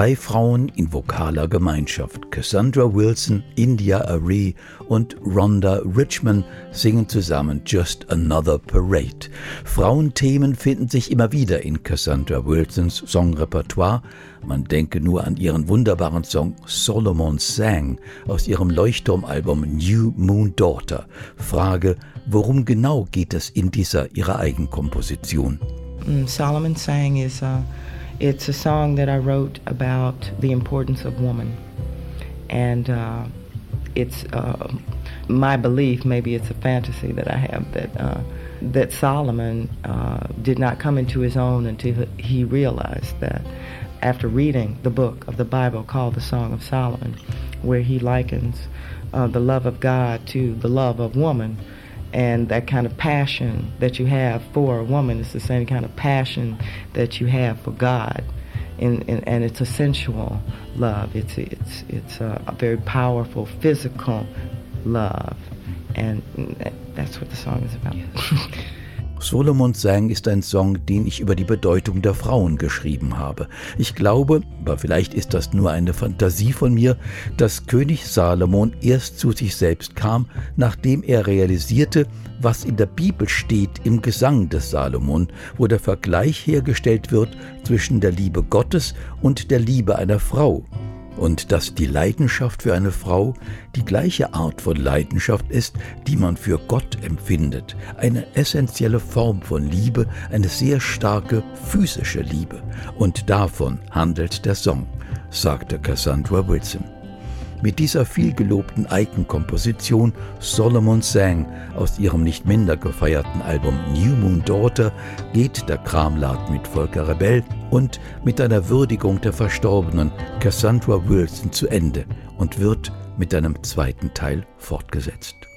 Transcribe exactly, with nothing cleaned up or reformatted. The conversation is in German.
Drei Frauen in vokaler Gemeinschaft, Cassandra Wilson, India Arie und Rhonda Richman, singen zusammen Just Another Parade. Frauenthemen finden sich immer wieder in Cassandra Wilsons Songrepertoire. Man denke nur an ihren wunderbaren Song Solomon Sang aus ihrem Leuchtturmalbum New Moon Daughter. Frage, worum genau geht es in dieser ihrer Eigenkomposition? Solomon Sang is a It's a song that I wrote about the importance of woman, and uh, it's uh, my belief, maybe it's a fantasy that I have, that uh, that Solomon uh, did not come into his own until he realized that after reading the book of the Bible called the Song of Solomon, where he likens uh, the love of God to the love of woman. And that kind of passion that you have for a woman is the same kind of passion that you have for God, in, in, and it's a sensual love. It's it's it's a, a very powerful physical love, and that's what the song is about. Solomon Sang ist ein Song, den ich über die Bedeutung der Frauen geschrieben habe. Ich glaube, aber vielleicht ist das nur eine Fantasie von mir, dass König Salomon erst zu sich selbst kam, nachdem er realisierte, was in der Bibel steht im Gesang des Salomon, wo der Vergleich hergestellt wird zwischen der Liebe Gottes und der Liebe einer Frau. Und dass die Leidenschaft für eine Frau die gleiche Art von Leidenschaft ist, die man für Gott empfindet. Eine essentielle Form von Liebe, eine sehr starke physische Liebe. Und davon handelt der Song, sagte Cassandra Wilson. Mit dieser vielgelobten Eigenkomposition Solomon Sang aus ihrem nicht minder gefeierten Album New Moon Daughter geht der Kramlat mit Volker Rebell und mit einer Würdigung der verstorbenen Cassandra Wilson zu Ende und wird mit einem zweiten Teil fortgesetzt.